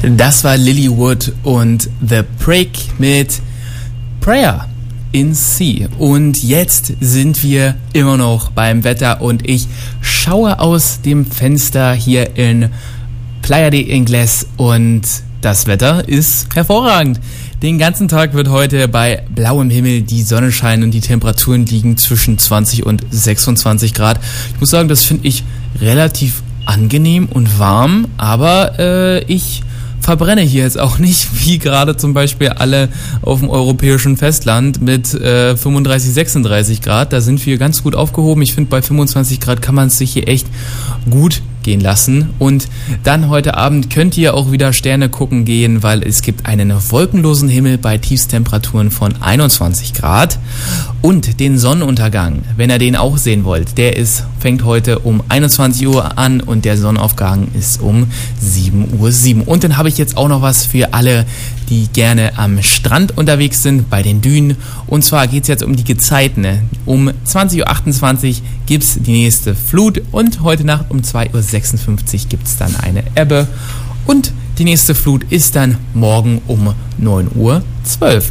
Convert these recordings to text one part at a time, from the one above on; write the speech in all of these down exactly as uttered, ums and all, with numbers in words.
Das war Lilywood und The Break mit Prayer in C. Und jetzt sind wir immer noch beim Wetter und ich schaue aus dem Fenster hier in Playa de Ingles und das Wetter ist hervorragend. Den ganzen Tag wird heute bei blauem Himmel die Sonne scheinen und die Temperaturen liegen zwischen zwanzig und sechsundzwanzig Grad. Ich muss sagen, das finde ich relativ angenehm und warm, aber äh, ich verbrenne hier jetzt auch nicht, wie gerade zum Beispiel alle auf dem europäischen Festland mit äh, fünfunddreißig, sechsunddreißig Grad. Da sind wir ganz gut aufgehoben. Ich finde, bei fünfundzwanzig Grad kann man es sich hier echt gut gehen lassen. Und dann heute Abend könnt ihr auch wieder Sterne gucken gehen, weil es gibt einen wolkenlosen Himmel bei Tiefstemperaturen von einundzwanzig Grad. Und den Sonnenuntergang, wenn ihr den auch sehen wollt, der ist, fängt heute um einundzwanzig Uhr an und der Sonnenaufgang ist um sieben Uhr sieben. Und dann habe ich jetzt auch noch was für alle, die gerne am Strand unterwegs sind, bei den Dünen. Und zwar geht es jetzt um die Gezeiten. Um zwanzig Uhr achtundzwanzig gibt es die nächste Flut und heute Nacht um zwei Uhr sechsundfünfzig gibt es dann eine Ebbe. Und die nächste Flut ist dann morgen um neun Uhr zwölf.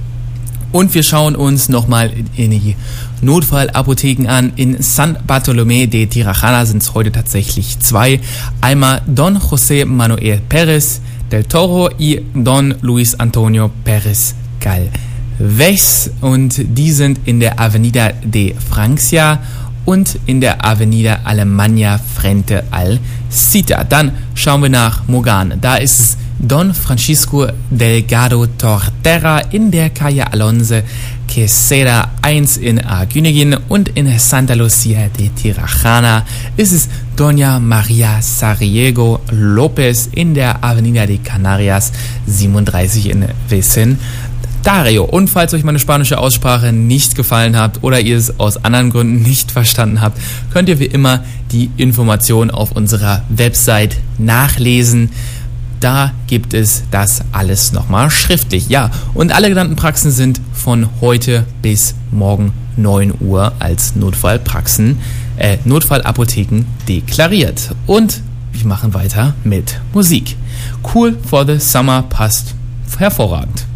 Und wir schauen uns nochmal in die Notfallapotheken an. In San Bartolomé de Tirajana sind es heute tatsächlich zwei. Einmal Don José Manuel Pérez del Toro y Don Luis Antonio Pérez Galvez. Und die sind in der Avenida de Francia und in der Avenida Alemania Frente al Cita. Dann schauen wir nach Mogan. Da ist es Don Francisco Delgado Torterra in der Calle Alonso Quesada eins in Arguineguín und in Santa Lucia de Tirajana ist es Doña María Sariego López in der Avenida de Canarias siebenunddreißig in Vecindario. Und falls euch meine spanische Aussprache nicht gefallen hat oder ihr es aus anderen Gründen nicht verstanden habt, könnt ihr wie immer die Informationen auf unserer Website nachlesen. Da gibt es das alles nochmal schriftlich. Ja, und alle genannten Praxen sind von heute bis morgen neun Uhr als Notfallpraxen, äh, Notfallapotheken deklariert. Und wir machen weiter mit Musik. Cool for the Summer passt hervorragend.